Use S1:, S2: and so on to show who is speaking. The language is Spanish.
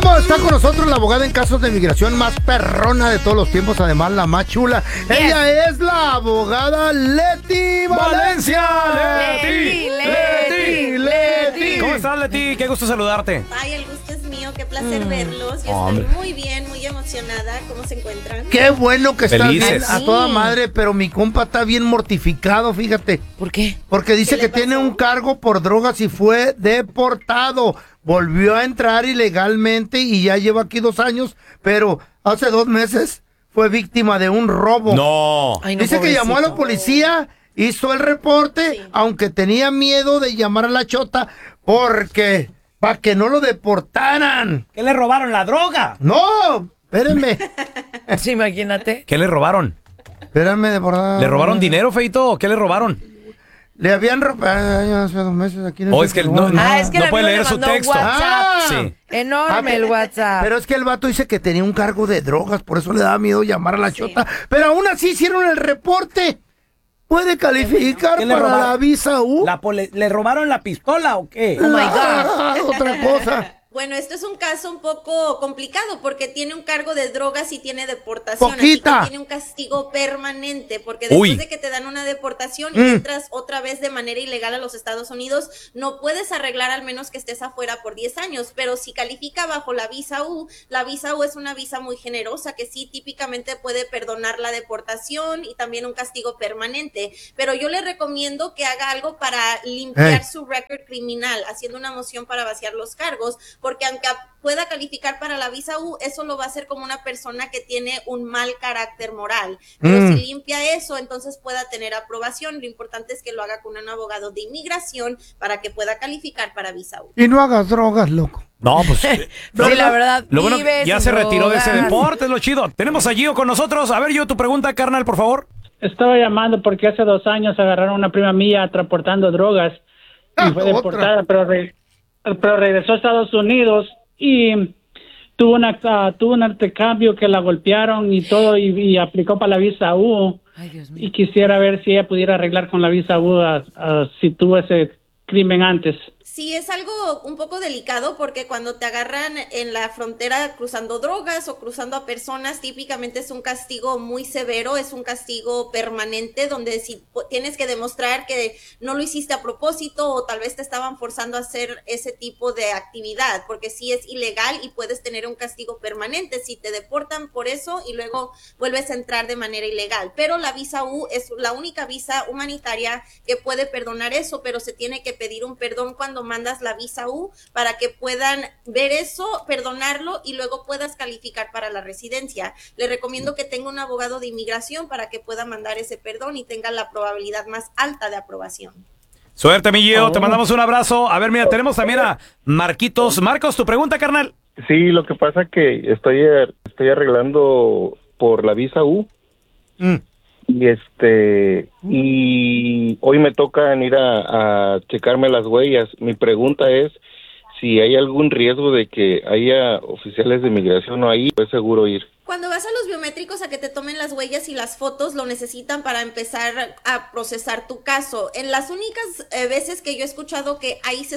S1: Vamos, está con nosotros la abogada en casos de migración más perrona de todos los tiempos, además la más chula. Yes. Ella es la abogada Leti Valencia.
S2: Leti. ¿Cómo estás, Leti? Qué gusto saludarte.
S3: Ay, el gusto es mío, qué placer verlos. Yo estoy muy bien, muy emocionada. ¿Cómo se encuentran?
S1: Qué bueno que estás
S2: Felices.
S1: bien, a toda madre, pero mi compa está bien mortificado, fíjate.
S4: ¿Por qué?
S1: Porque dice que tiene un cargo por drogas y fue deportado. Volvió a entrar ilegalmente y ya lleva aquí 2 años, pero hace 2 meses fue víctima de un robo.
S2: No.
S4: Ay, no,
S1: Dice que llamó a la policía, hizo el reporte, aunque tenía miedo de llamar a la chota porque para que no lo deportaran.
S5: ¿Qué le robaron? ¿La droga?
S1: No, espérenme.
S4: Sí, imagínate.
S2: ¿Qué le robaron?
S1: Espérame, de verdad.
S2: ¿Le robaron dinero, Feito? ¿O qué le robaron?
S1: Le habían robado hace 2 meses aquí.
S2: Oh, es que no
S4: Es que el
S2: puede
S4: amigo
S2: leer
S4: le
S2: su
S4: mandó
S2: texto.
S4: WhatsApp.
S2: Sí.
S4: Enorme el WhatsApp.
S1: Pero es que el vato dice que tenía un cargo de drogas, por eso le daba miedo llamar a la chota. Pero aún así hicieron el reporte. ¿Puede calificar
S5: ¿Qué le
S1: para
S5: robaron?
S1: la visa U?
S5: ¿Le robaron la pistola o qué?
S4: Oh my God.
S1: Otra cosa.
S3: Bueno, esto es un caso un poco complicado porque tiene un cargo de drogas y tiene deportación.
S1: Poquita.
S3: Así que tiene un castigo permanente porque después de que te dan una deportación y entras otra vez de manera ilegal a los Estados Unidos, no puedes arreglar al menos que estés afuera por 10 años. Pero si califica bajo la visa U es una visa muy generosa que sí típicamente puede perdonar la deportación y también un castigo permanente. Pero yo le recomiendo que haga algo para limpiar su récord criminal, haciendo una moción para vaciar los cargos. Porque aunque pueda calificar para la visa U, eso lo va a hacer como una persona que tiene un mal carácter moral. Pero si limpia eso, entonces pueda tener aprobación. Lo importante es que lo haga con un abogado de inmigración para que pueda calificar para visa U.
S1: Y no hagas drogas, loco.
S2: No, pues.
S4: Sí, la verdad.
S2: Lo bueno,
S4: vive
S2: ya
S4: sin
S2: se retiró de ese
S4: drogas.
S2: deporte, es lo chido. Tenemos a Gio con nosotros. A ver, Gio, tu pregunta, carnal, por favor.
S6: Estaba llamando porque hace 2 años agarraron a una prima mía transportando drogas y fue deportada, pero regresó a Estados Unidos y tuvo un intercambio que la golpearon y todo y aplicó para la visa U.
S4: Ay, Dios mío.
S6: Y quisiera ver si ella pudiera arreglar con la visa U si tuvo ese crimen antes.
S3: Sí, es algo un poco delicado porque cuando te agarran en la frontera cruzando drogas o cruzando a personas, típicamente es un castigo muy severo, es un castigo permanente donde si tienes que demostrar que no lo hiciste a propósito o tal vez te estaban forzando a hacer ese tipo de actividad, porque sí es ilegal y puedes tener un castigo permanente si te deportan por eso y luego vuelves a entrar de manera ilegal. Pero la visa U es la única visa humanitaria que puede perdonar eso, pero se tiene que pedir un perdón cuando mandas la visa U para que puedan ver eso, perdonarlo y luego puedas calificar para la residencia. Le recomiendo que tenga un abogado de inmigración para que pueda mandar ese perdón y tenga la probabilidad más alta de aprobación.
S2: Suerte, mi Gio. Te mandamos un abrazo. A ver, mira, tenemos también a Marquitos. Marcos, tu pregunta, carnal.
S7: Sí, lo que pasa que estoy arreglando por la visa U. Y hoy me toca ir a checarme las huellas. Mi pregunta es si hay algún riesgo de que haya oficiales de inmigración o ahí, es seguro ir.
S3: Cuando vas a los biométricos a que te tomen las huellas y las fotos, lo necesitan para empezar a procesar tu caso. En las únicas veces que yo he escuchado que ahí se